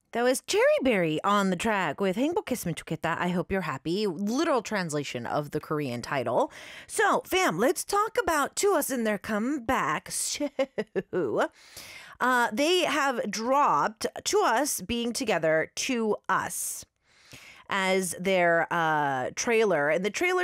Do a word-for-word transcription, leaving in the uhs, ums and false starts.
That was Cherry Berry on the track with 행복했으면 좋겠다. I hope you're happy. Literal translation of the Korean title. So, fam, let's talk about To Us and their comeback. So, uh, they have dropped To Us being together, To Us, as their uh, trailer. And the trailer